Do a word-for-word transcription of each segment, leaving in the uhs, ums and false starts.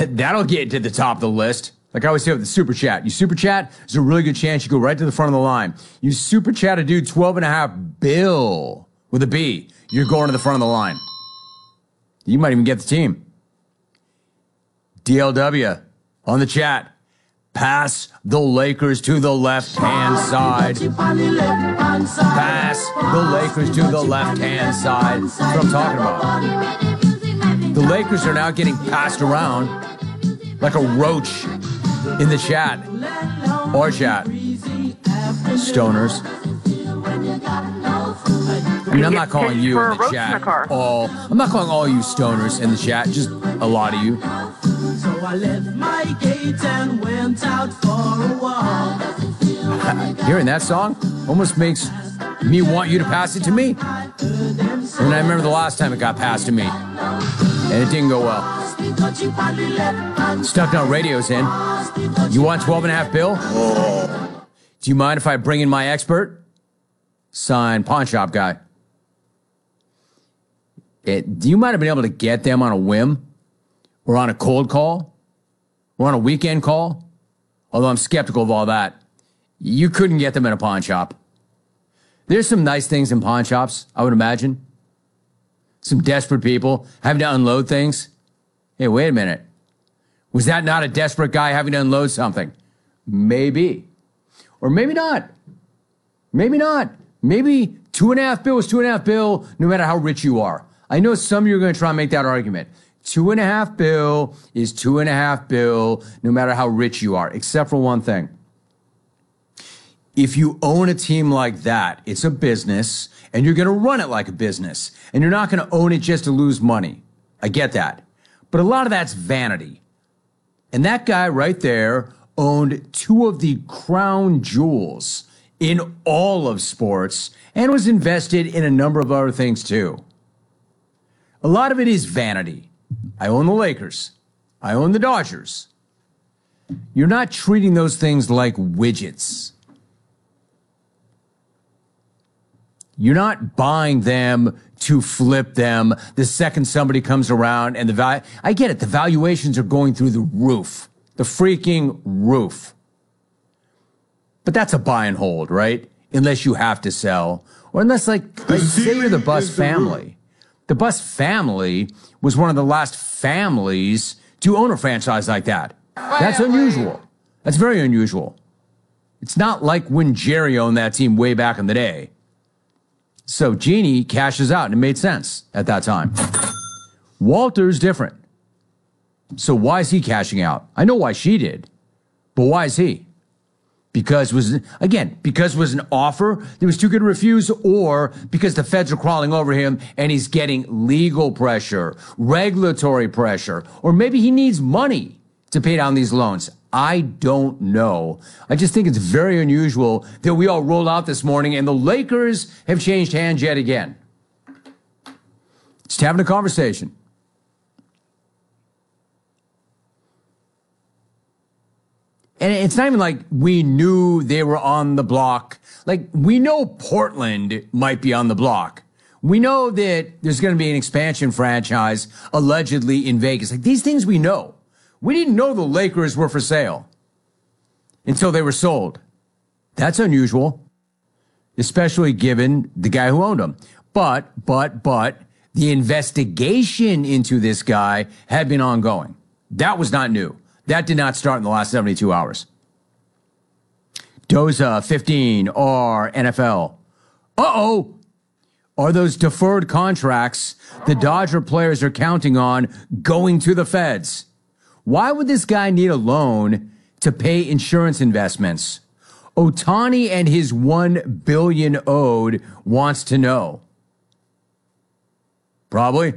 That'll get to the top of the list. Like I always say with the super chat. You super chat, there's a really good chance you go right to the front of the line. You super chat a dude twelve and a half bill with a B. You're going to the front of the line. You might even get the team. D L W on the chat. Pass the Lakers to the left-hand side. Pass the Lakers to the left-hand side. That's what I'm talking about. The Lakers are now getting passed around like a roach in the chat. Or chat. Stoners. I mean, I'm not calling you in the chat all. I'm not calling all you stoners in the chat. Just a lot of you. So I left my gate and went out for a walk. Hearing that song almost makes me want you to pass it to me. And I remember the last time it got passed to me. And it didn't go well. Stuck Down Radio's in. You want twelve and a half bill? Oh. Do you mind if I bring in my expert? Signed pawn shop guy. It, do you might have been able to get them on a whim? Or on a cold call? Or on a weekend call? Although I'm skeptical of all that. You couldn't get them in a pawn shop. There's some nice things in pawn shops, I would imagine. Some desperate people having to unload things. Hey, wait a minute. Was that not a desperate guy having to unload something? Maybe. Or maybe not. Maybe not. Maybe two and a half bill is two and a half bill no matter how rich you are. I know some of you are going to try and make that argument. Two and a half bill is two and a half bill no matter how rich you are, except for one thing. If you own a team like that, it's a business, and you're going to run it like a business, and you're not going to own it just to lose money. I get that. But a lot of that's vanity. And that guy right there owned two of the crown jewels in all of sports and was invested in a number of other things too. A lot of it is vanity. I own the Lakers. I own the Dodgers. You're not treating those things like widgets. You're not buying them to flip them the second somebody comes around and the value. I get it. The valuations are going through the roof, the freaking roof. But that's a buy and hold, right? Unless you have to sell, or unless, like, like say you're the Bus family. The Bus family was one of the last families to own a franchise like that. That's unusual. That's very unusual. It's not like when Jerry owned that team way back in the day. So Jeannie cashes out, and it made sense at that time. Walter's different. So why is he cashing out? I know why she did, but why is he? Because was, again, because it was an offer that was too good to refuse, or because the feds are crawling over him and he's getting legal pressure, regulatory pressure, or maybe he needs money to pay down these loans. I don't know. I just think it's very unusual that we all rolled out this morning and the Lakers have changed hands yet again. Just having a conversation. And it's not even like we knew they were on the block. Like, we know Portland might be on the block. We know that there's going to be an expansion franchise allegedly in Vegas. Like, these things we know. We didn't know the Lakers were for sale until they were sold. That's unusual, especially given the guy who owned them. But, but, but, the investigation into this guy had been ongoing. That was not new. That did not start in the last seventy-two hours. Doza, fifteen, R, N F L. Uh-oh. Are those deferred contracts the Dodger players are counting on going to the feds? Why would this guy need a loan to pay insurance investments? Ohtani and his one billion dollars owed wants to know. Probably.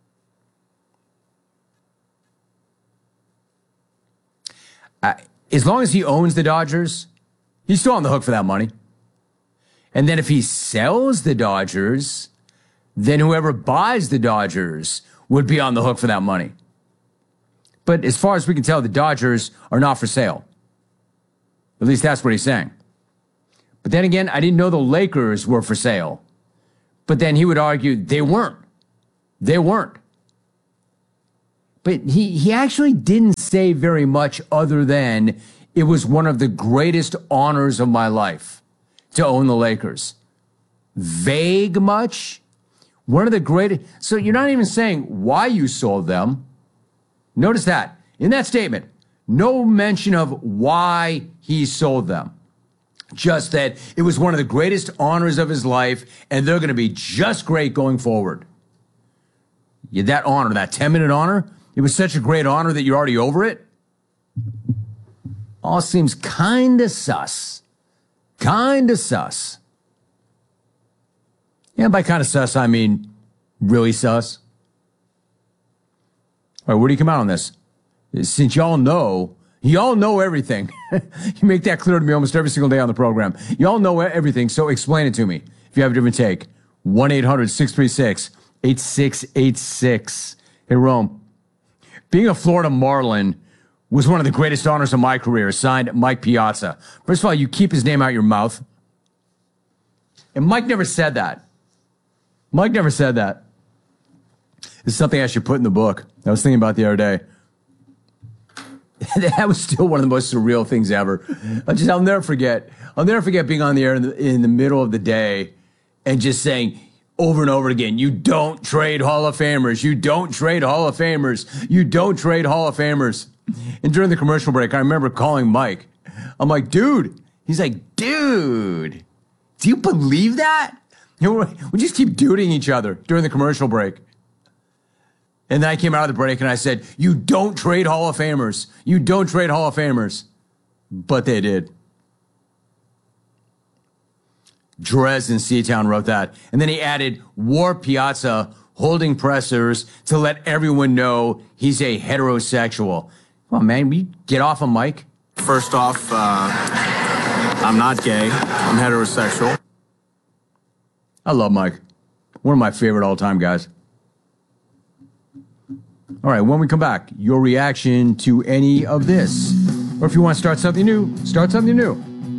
Uh, as long as he owns the Dodgers, he's still on the hook for that money. And then if he sells the Dodgers, then whoever buys the Dodgers would be on the hook for that money. But as far as we can tell, the Dodgers are not for sale. At least that's what he's saying. But then again, I didn't know the Lakers were for sale. But then he would argue they weren't. They weren't. But he, he actually didn't say very much other than it was one of the greatest honors of my life to own the Lakers. Vague much? One of the greatest. So you're not even saying why you sold them. Notice that. In that statement, no mention of why he sold them. Just that it was one of the greatest honors of his life, and they're going to be just great going forward. Yeah, that honor, that ten-minute honor, it was such a great honor that you're already over it? All seems kind of sus. Kind of sus. And by kind of sus, I mean really sus. All right, where do you come out on this? Since y'all know, y'all know everything. You make that clear to me almost every single day on the program. Y'all know everything, so explain it to me if you have a different take. one eight hundred six three six eight six eight six. Hey, Rome, being a Florida Marlin was one of the greatest honors of my career, signed Mike Piazza. First of all, you keep his name out your mouth. And Mike never said that. Mike never said that. This is something I should put in the book. I was thinking about the other day. That was still one of the most surreal things ever. I just, I'll never forget. I'll never forget being on the air in the, in the middle of the day and just saying over and over again, you don't trade Hall of Famers. You don't trade Hall of Famers. You don't trade Hall of Famers. And during the commercial break, I remember calling Mike. I'm like, dude. He's like, dude, do you believe that? You know, we just keep duding each other during the commercial break. And then I came out of the break and I said, you don't trade Hall of Famers. You don't trade Hall of Famers. But they did. Drez in Seatown wrote that. And then he added, War Piazza holding pressers to let everyone know he's a heterosexual. Come on, man, will you get off of Mike? First off, uh, I'm not gay. I'm heterosexual. I love Mike. One of my favorite all-time guys. All right, when we come back, your reaction to any of this. Or if you want to start something new, start something new.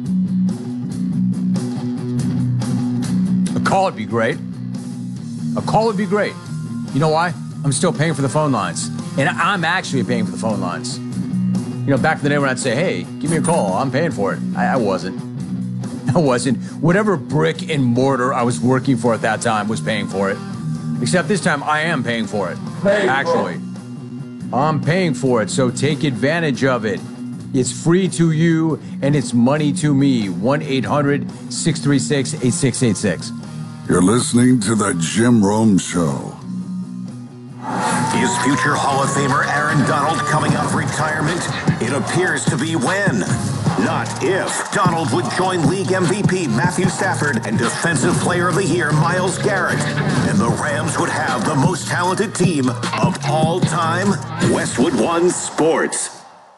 A call would be great. A call would be great. You know why? I'm still paying for the phone lines. And I'm actually paying for the phone lines. You know, back in the day when I'd say, hey, give me a call, I'm paying for it. I, I wasn't. I wasn't. Whatever brick and mortar I was working for at that time was paying for it. Except this time I am paying for it. Paying actually. For it. I'm paying for it, so take advantage of it. It's free to you, and it's money to me. one eight hundred six three six eight six eight six. You're listening to The Jim Rome Show. Is future Hall of Famer Aaron Donald coming out of retirement? It appears to be when, not if, Donald would join League M V P Matthew Stafford and Defensive Player of the Year Myles Garrett. And the Rams would have the most talented team of all time. Westwood One Sports.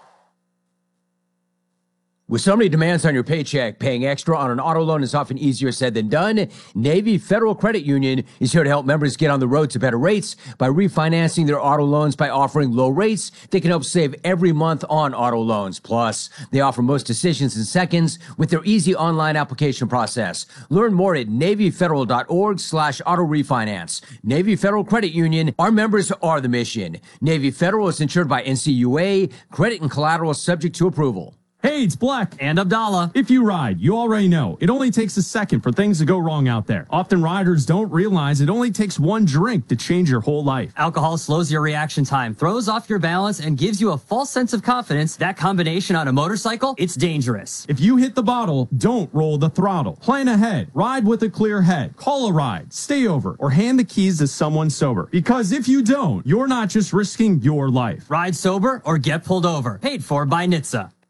With so many demands on your paycheck, paying extra on an auto loan is often easier said than done. Navy Federal Credit Union is here to help members get on the road to better rates by refinancing their auto loans by offering low rates. They can help save every month on auto loans. Plus, they offer most decisions in seconds with their easy online application process. Learn more at NavyFederal.org slash auto refinance. Navy Federal Credit Union, our members are the mission. Navy Federal is insured by N C U A. Credit and collateral subject to approval. Hey, it's Black and Abdallah. If you ride, you already know it only takes a second for things to go wrong out there. Often riders don't realize it only takes one drink to change your whole life. Alcohol slows your reaction time, throws off your balance, and gives you a false sense of confidence. That combination on a motorcycle, it's dangerous. If you hit the bottle, don't roll the throttle. Plan ahead. Ride with a clear head. Call a ride. Stay over. Or hand the keys to someone sober. Because if you don't, you're not just risking your life. Ride sober or get pulled over. Paid for by N H T S A.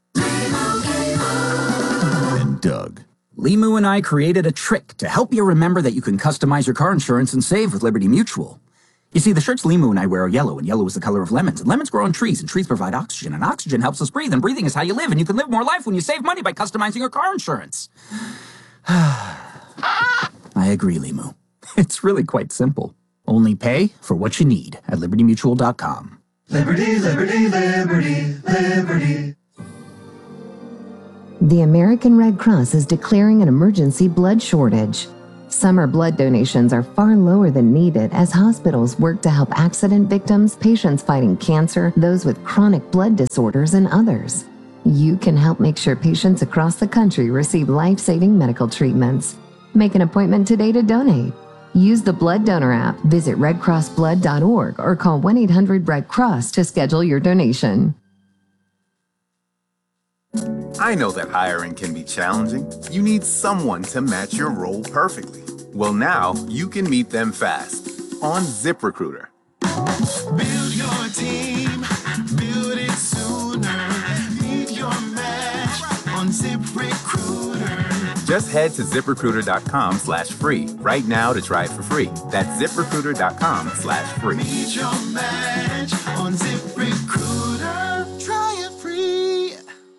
And Doug. Limu and I created a trick to help you remember that you can customize your car insurance and save with Liberty Mutual. You see, the shirts Limu and I wear are yellow, and yellow is the color of lemons. And lemons grow on trees, and trees provide oxygen, and oxygen helps us breathe, and breathing is how you live, and you can live more life when you save money by customizing your car insurance. I agree, Limu. It's really quite simple. Only pay for what you need at Liberty Mutual dot com. Liberty, liberty, liberty, liberty. The American Red Cross is declaring an emergency blood shortage. Summer blood donations are far lower than needed as hospitals work to help accident victims, patients fighting cancer, those with chronic blood disorders, and others. You can help make sure patients across the country receive life-saving medical treatments. Make an appointment today to donate. Use the Blood Donor app, visit red cross blood dot org, or call one eight hundred red cross to schedule your donation. I know that hiring can be challenging. You need someone to match your role perfectly. Well, now you can meet them fast on ZipRecruiter. Build your team, build it sooner. Meet your match on ZipRecruiter. Just head to ZipRecruiter.com slash free right now to try it for free. That's ZipRecruiter.com slash free. Meet your match on ZipRecruiter. Try it free.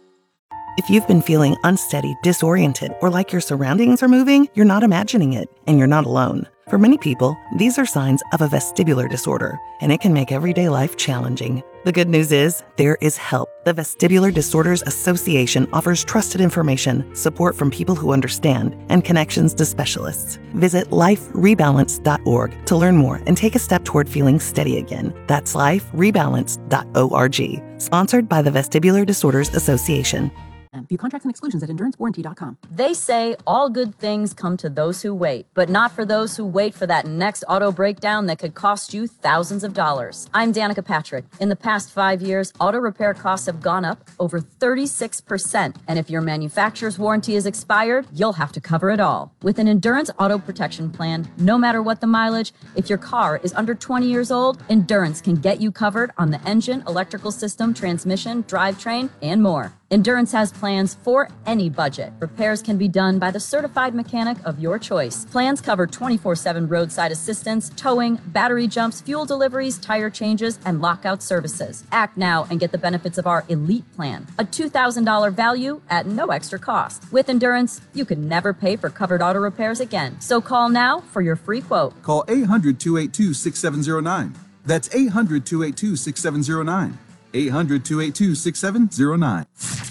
If you've been feeling unsteady, disoriented, or like your surroundings are moving, you're not imagining it, and you're not alone. For many people, these are signs of a vestibular disorder, and it can make everyday life challenging. The good news is, there is help. The Vestibular Disorders Association offers trusted information, support from people who understand, and connections to specialists. Visit life rebalance dot org to learn more and take a step toward feeling steady again. That's life rebalance dot org. Sponsored by the Vestibular Disorders Association. View contracts and exclusions at endurance warranty dot com. They say all good things come to those who wait, but not for those who wait for that next auto breakdown that could cost you thousands of dollars. I'm Danica Patrick. In the past five years, auto repair costs have gone up over thirty-six percent. And if your manufacturer's warranty is expired, you'll have to cover it all. With an Endurance Auto Protection Plan, no matter what the mileage, if your car is under twenty years old, Endurance can get you covered on the engine, electrical system, transmission, drivetrain, and more. Endurance has plans for any budget. Repairs can be done by the certified mechanic of your choice. Plans cover twenty-four seven roadside assistance, towing, battery jumps, fuel deliveries, tire changes, and lockout services. Act now and get the benefits of our Elite Plan, a two thousand dollars value at no extra cost. With Endurance, you can never pay for covered auto repairs again. So call now for your free quote. Call eight hundred, two eight two, six seven zero nine. That's eight hundred, two eight two, six seven zero nine. eight hundred, two eight two, six seven zero nine.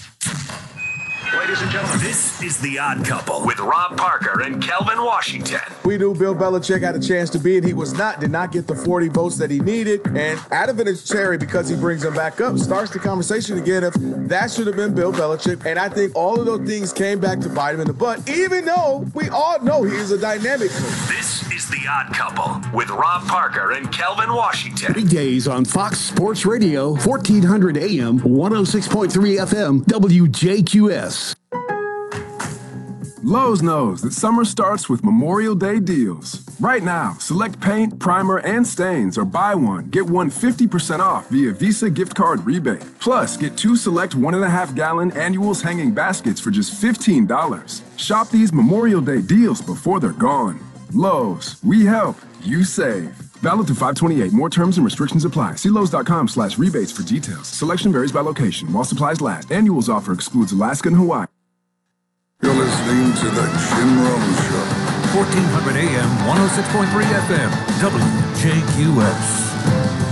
Ladies and gentlemen, this is The Odd Couple with Rob Parker and Kelvin Washington. We knew Bill Belichick had a chance to be it. He was not, did not get the forty votes that he needed. And Adam Vinatieri, because he brings him back up, starts the conversation again of that should have been Bill Belichick. And I think all of those things came back to bite him in the butt, even though we all know he is a dynamic coach. This is The Odd Couple with Rob Parker and Kelvin Washington. Weekdays on Fox Sports Radio, fourteen hundred A M, one oh six point three F M, W J Q S. Lowe's knows that summer starts with Memorial Day deals. Right now, select paint, primer, and stains, or buy one, get one fifty percent off via Visa gift card rebate. Plus, get two select one and a half gallon annuals hanging baskets for just fifteen dollars. Shop these Memorial Day deals before they're gone. Lowe's, we help, you save. Valid through five twenty-eight. More terms and restrictions apply. See Lowe's.com slash rebates for details. Selection varies by location. While supplies last. Annuals offer excludes Alaska and Hawaii. You're listening to The Jim Rome Show. fourteen hundred A M, one oh six point three F M, W J Q S.